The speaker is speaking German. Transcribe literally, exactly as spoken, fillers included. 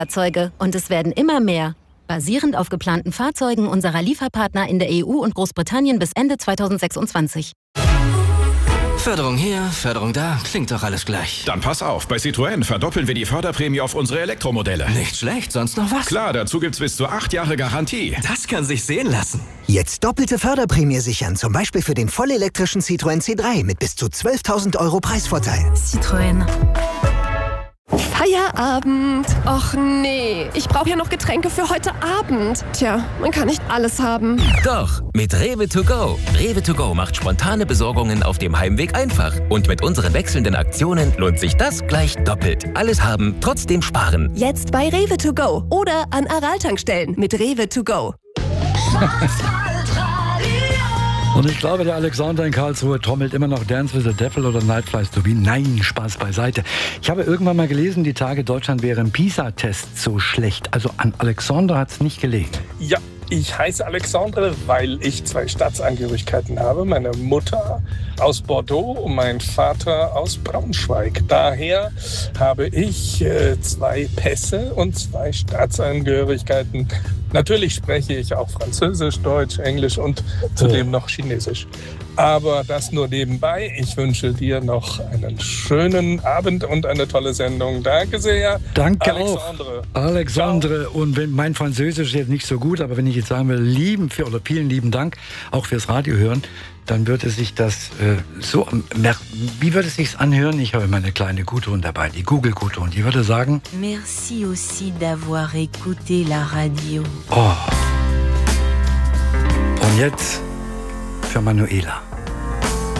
Fahrzeuge und es werden immer mehr. Basierend auf geplanten Fahrzeugen unserer Lieferpartner in der E U und Großbritannien bis Ende zweitausendsechsundzwanzig. Förderung hier, Förderung da, klingt doch alles gleich. Dann pass auf, bei Citroën verdoppeln wir die Förderprämie auf unsere Elektromodelle. Nicht schlecht, sonst noch was? Klar, dazu gibt's bis zu acht Jahre Garantie. Das kann sich sehen lassen. Jetzt doppelte Förderprämie sichern, zum Beispiel für den vollelektrischen Citroën C drei mit bis zu zwölftausend Euro Preisvorteil. Citroën. Feierabend. Och nee, ich brauche ja noch Getränke für heute Abend. Tja, man kann nicht alles haben. Doch, mit Rewe to go. Rewe to go macht spontane Besorgungen auf dem Heimweg einfach. Und mit unseren wechselnden Aktionen lohnt sich das gleich doppelt. Alles haben, trotzdem sparen. Jetzt bei Rewe to go oder an Aral-Tankstellen mit Rewe to go. Und ich glaube, der Alexander in Karlsruhe trommelt immer noch Dance with the Devil oder Night Flies to Be. Nein, Spaß beiseite. Ich habe irgendwann mal gelesen, die Tage Deutschland wäre im PISA-Test so schlecht. Also an Alexander hat es nicht gelegen. Ja, ich heiße Alexandre, weil ich zwei Staatsangehörigkeiten habe. Meine Mutter aus Bordeaux und mein Vater aus Braunschweig. Daher habe ich äh, zwei Pässe und zwei Staatsangehörigkeiten. Natürlich spreche ich auch Französisch, Deutsch, Englisch und zudem noch Chinesisch. Aber das nur nebenbei. Ich wünsche dir noch einen schönen Abend und eine tolle Sendung. Danke sehr. Danke Alexandre. auch, Alexandre. Ciao. Und wenn mein Französisch ist jetzt nicht so gut, aber wenn ich jetzt sagen will, lieben für, oder vielen lieben Dank, auch fürs Radio hören, dann würde sich das äh, so, wie würde es sich anhören? Ich habe meine kleine Gudrun dabei, die Google Gudrun, die würde sagen: Merci aussi d'avoir écouté la radio. Oh. Und jetzt für Manuela.